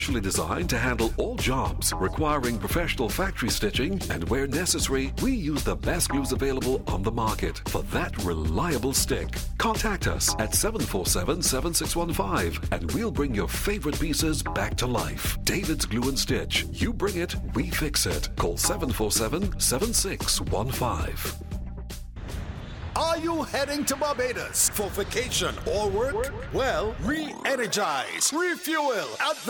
Specially designed to handle all jobs requiring professional factory stitching, and where necessary, we use the best glues available on the market for that reliable stick. Contact us at 747-7615 and we'll bring your favorite pieces back to life. David's Glue and Stitch. You bring it, we fix it. Call 747-7615. Are you heading to Barbados for vacation or work? Well, re-energize, refuel at the